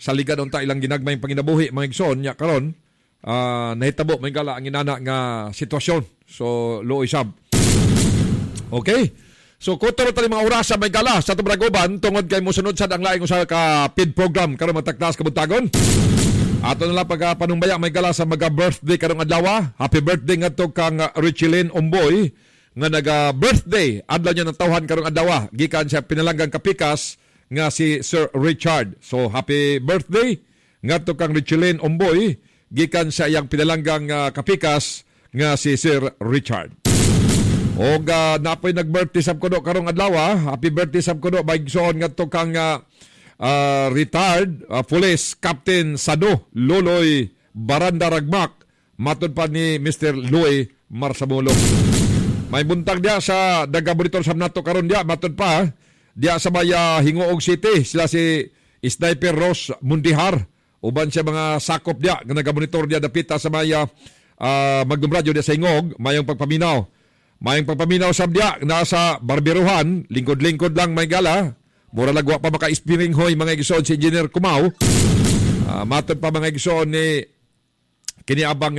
sa liga doon ta ilang ginagmayng panginabuhi mga igsoon nya karon nahitabo may gala ang inana nga sitwasyon. So luoy sab. Okay? So kuturo tali mga oras sa may gala sa Tubragoban tungod kay mosunod sad ang laing usa ka PID program karon mataktas kabuntagon. Ato na lang pagpanumbaya may gala sa maga-birthday karong adlaw. Happy birthday ngadto kang Richelyn Omboy nga naga-birthday adlaw niya ng tawhan karong adlaw. Gikan siya pinalanggang kapikas nga si Sir Richard. So happy birthday ngadto kang Richelyn Omboy gikan sa iyang pinalanggang kapikas nga si Sir Richard. O napoy nag-birthday sab kuno karong adlaw. Happy birthday sab kuno baigsoon ngadto kang retired police Captain Sado Loloy Baranda Ragmak matud pa ni Mr. Louie Marsamulo. May buntag dia sa Dagaburitor sa nato karon dia matud pa dia sa Maya Hingoog City sila si Sniper Rose Mundihar uban siya mga sakop dia nga nagamonitor dia dapita sa Maya Magdum Radio dia sa Hingog mayong pagpaminaw. Mayong pagpaminaw sab dia nasa Barberuhan lingkod-lingkod lang may gala. Mura lagwa pa maka-spiring hoy mga igsoon si Engineer Kumao. Matud pa mga igsoon ni kiniabang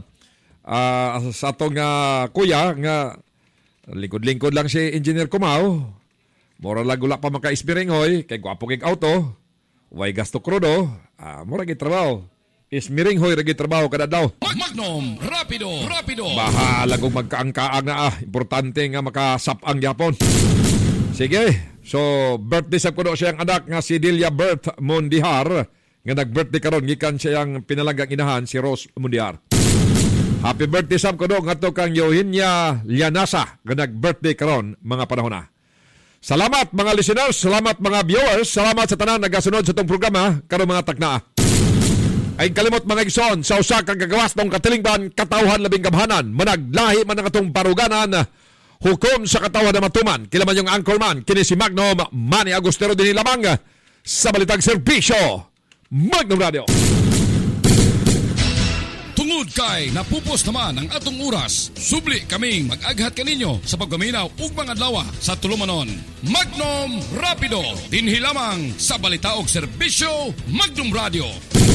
sa atong kuya nga lingkod-lingkod lang si Engineer Kumao. Mura lagula pa maka-spiring hoy kay gwapo kay auto. Way gasto krudo. Mura gi trabaho. Ismiring hoy ragi trabaho kada daw. Magnum Rapido. Bahala kung magkaangkaang na importante nga makasapang yapon. Sige. So, birthday sa kuno siyang anak nga si Delia Bert Mundihar nga nag-birthday karon gikan siyang pinalanggang inahan si Rose Mundihar. Happy birthday sa kuno ngadto kang Yohinia Lianasa nga nag-birthday karon mga panahon na. Salamat mga listeners, salamat mga viewers, salamat sa tanan nagasunod sa tong programa karon mga takna. Ay kalimot mga igsoon sa usa ka gagawas tong katilingban katawhan labing gamhanan managlahi man ang atong paruganan. Hukom sa katawan na matuman. Kila man yung anchorman. Kini si Magnum Manny Agustero din lamang sa Balitang Serbisyo. Magnum Radio. Tungod kay napupos naman ang atong oras, subli kaming mag-aghat kaninyo sa pagpaminaw ug mga adlaw sa tulumanon. Magnum Rapido. Dinhi lamang sa Balita og Serbisyo. Magnum Radio.